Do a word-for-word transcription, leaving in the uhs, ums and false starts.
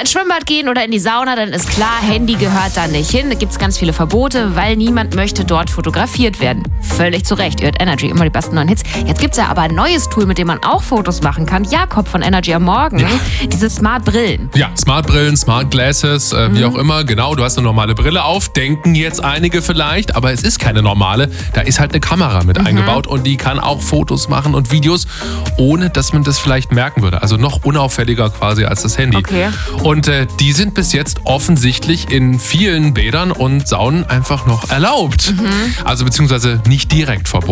ins Schwimmbad gehen oder in die Sauna, dann ist klar, Handy gehört da nicht hin. Da gibt es ganz viele Verbote, weil niemand möchte dort fotografiert werden. Völlig zu Recht. Ihr hört Energy, immer die besten neuen Hits. Jetzt gibt es ja aber ein neues Tool, mit dem man auch Fotos machen kann. Jakob von Energy am Morgen. Ja. Diese Smart-Brillen. Ja, Smart-Brillen, Smart-Glasses, äh, mhm. wie auch immer. Genau, du hast eine normale Brille auf. Denken jetzt einige vielleicht, aber es ist keine normale. Da ist halt eine Kamera mit mhm. eingebaut und die kann auch Fotos machen und Videos, ohne dass man das vielleicht merken würde. Also noch unauffälliger quasi als das Handy. Okay. Und äh, die sind bis jetzt offensichtlich in vielen Bädern und Saunen einfach noch erlaubt. Mhm. Also beziehungsweise nicht direkt verboten.